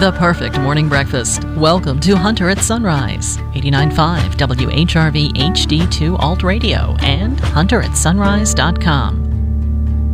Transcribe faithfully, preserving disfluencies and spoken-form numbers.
The perfect morning breakfast. Welcome to Hunter at Sunrise, eighty-nine point five W H R V H D two Alt Radio and hunter at sunrise dot com.